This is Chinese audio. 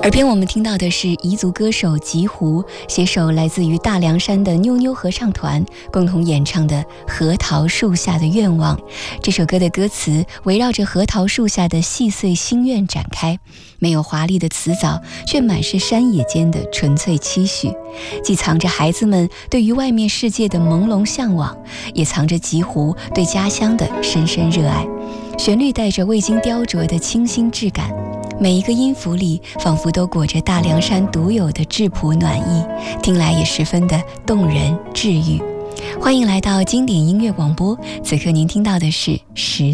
耳边我们听到的是彝族歌手吉胡携手来自于大凉山的妞妞合唱团共同演唱的《核桃树下的愿望》。这首歌的歌词围绕着核桃树下的细碎心愿展开，没有华丽的词藻，却满是山野间的纯粹期许，既藏着孩子们对于外面世界的朦胧向往，也藏着吉胡对家乡的深深热爱。旋律带着未经雕琢的清新质感，每一个音符里仿佛都裹着大凉山独有的质朴暖意，听来也十分的动人治愈。欢迎来到经典音乐广播，此刻您听到的是《十